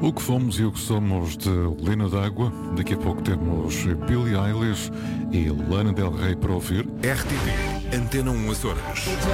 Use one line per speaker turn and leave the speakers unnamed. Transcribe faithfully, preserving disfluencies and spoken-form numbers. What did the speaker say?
O que fomos e o que somos de Lena D'Água. Daqui a pouco temos Billie Eilish e Lana Del Rey para ouvir.
R T P Antena um Açores.